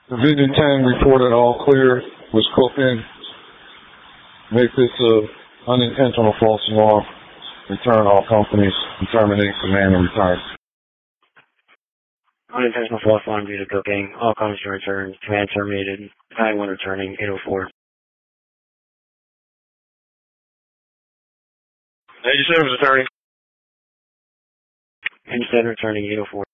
Division 10 reported all clear, was cooking. Make this a unintentional false alarm. Return all companies and terminate command and return. Unintentional false alarm due to cooking. All companies to return. Command terminated. 91 returning. 804. 87 is returning. 87 returning. 804.